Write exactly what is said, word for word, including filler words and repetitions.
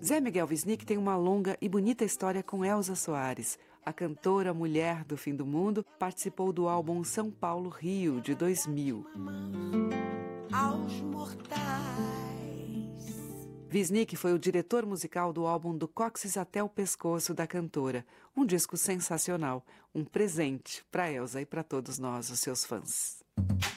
Zé Miguel Wisnik tem uma longa e bonita história com Elza Soares. A cantora mulher do fim do mundo participou do álbum São Paulo Rio, de dois mil. Aos mortais. Wisnik foi o diretor musical do álbum Do Cóccix até o Pescoço, da cantora. Um disco sensacional, um presente para Elza e para todos nós, os seus fãs.